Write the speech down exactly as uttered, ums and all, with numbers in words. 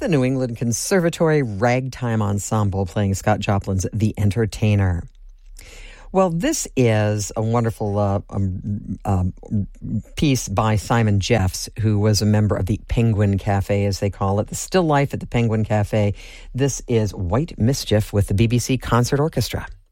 the New England Conservatory Ragtime Ensemble playing Scott Joplin's The Entertainer. Well, this is a wonderful uh, um, um, piece by Simon Jeffs, who was a member of the Penguin Cafe, as they call it, the still life at the Penguin Cafe. This is White Mischief with the B B C Concert Orchestra.